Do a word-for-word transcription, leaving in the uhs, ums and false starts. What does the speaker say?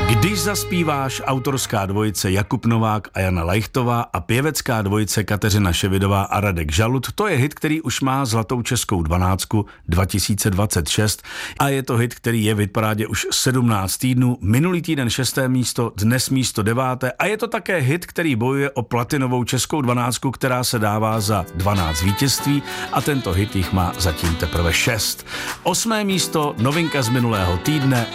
Když zaspíváš, autorská dvojice Jakub Novák a Jana Lajchtová a pěvecká dvojice Kateřina Ševidová a Radek Žalud, to je hit, který už má zlatou českou dvanáctku dva tisíce dvacet šest a je to hit, který je v hitparádě už sedmnáct týdnů, minulý týden šesté místo, dnes místo deváté a je to také hit, který bojuje o platinovou českou dvanáctku, která se dává za dvanáct vítězství a tento hit jich má zatím teprve šest. Osmé místo, novinka z minulého týdne,